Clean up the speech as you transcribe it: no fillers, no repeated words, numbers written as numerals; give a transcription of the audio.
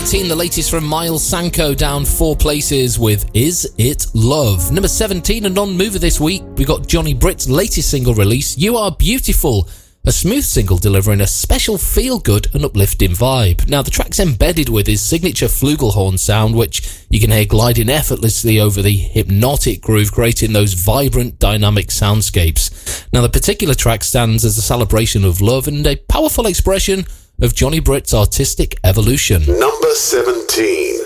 18, the latest from Miles Sanko, down 4 places with Is It Love. Number 17, a non-mover this week, we got Johnny Britt's latest single release, You Are Beautiful, a smooth single delivering a special feel-good and uplifting vibe. Now, the track's embedded with his signature flugelhorn sound, which you can hear gliding effortlessly over the hypnotic groove, creating those vibrant, dynamic soundscapes. Now, the particular track stands as a celebration of love and a powerful expression of Johnny Britt's artistic evolution. Number 17.